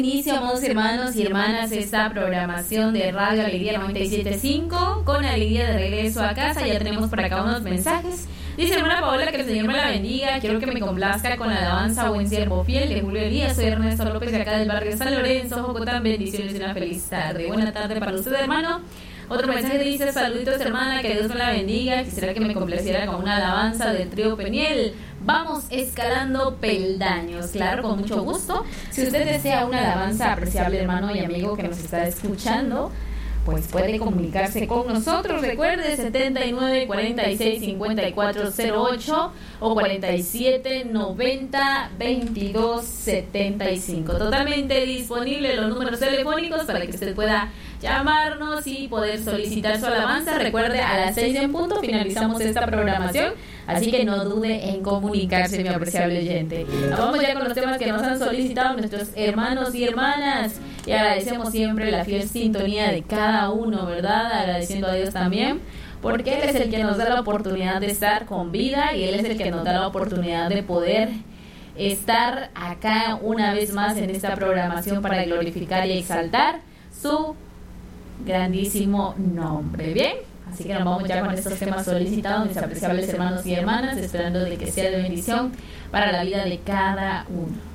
Inicio, amados hermanos y hermanas, esta programación de Radio Alegría 97.5 con alegría de regreso a casa. Ya tenemos por acá unos mensajes. Dice hermana Paola que el Señor me la bendiga. Quiero que me complazca con la alabanza Buen Siervo Fiel de Julio Elías. Soy Ernesto López de acá del barrio San Lorenzo, Jocotán. Bendiciones y una feliz tarde. Buena tarde para usted, hermano. Otro mensaje dice: saluditos hermana, que Dios me la bendiga. Quisiera que me complaciera con una alabanza del trío Peniel. Vamos escalando peldaños. Claro, con mucho gusto. Si usted desea una alabanza, apreciable hermano y amigo que nos está escuchando, pues puede comunicarse con nosotros. Recuerde 79 46 54 08 o 47 90 22 75. Totalmente disponible los números telefónicos para que usted pueda llamarnos y poder solicitar su alabanza. Recuerde, a las 6 en punto finalizamos esta programación, así que no dude en comunicarse, mi apreciable oyente. Vamos ya con los temas que nos han solicitado nuestros hermanos y hermanas, y agradecemos siempre la fiel sintonía de cada uno, ¿verdad? Agradeciendo a Dios también, porque Él es el que nos da la oportunidad de estar con vida, y Él es el que nos da la oportunidad de poder estar acá una vez más en esta programación para glorificar y exaltar su grandísimo nombre. Bien, así que nos vamos ya con estos temas solicitados, mis apreciables hermanos y hermanas, esperando de que sea de bendición para la vida de cada uno.